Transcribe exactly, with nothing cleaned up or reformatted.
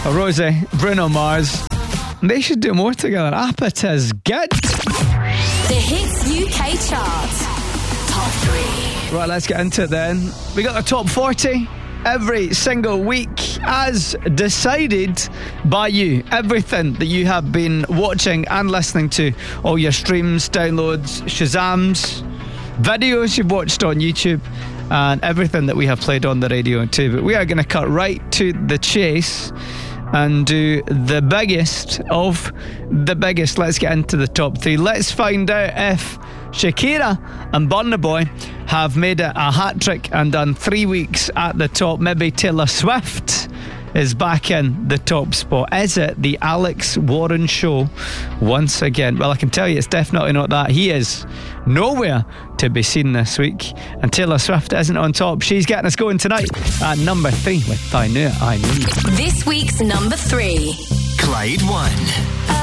Rosie, Bruno Mars. They should do more together. Appet is good. The Hits U K chart. Top three. Right, let's get into it then. We got the top forty every single week as decided by you. Everything that you have been watching and listening to, all your streams, downloads, Shazams, videos you've watched on YouTube, and everything that we have played on the radio too. But we are going to cut right to the chase and do the biggest of the biggest. Let's get into the top three. Let's find out if Shakira and Burna Boy have made it a hat-trick and done three weeks at the top. Maybe Taylor Swift is back in the top spot. Is it the Alex Warren show once again? Well, I can tell you it's definitely not that. He is nowhere to be seen this week, and Taylor Swift isn't on top. She's getting us going tonight at number three with I Knew It, I Knew It. This week's number three. Clyde One.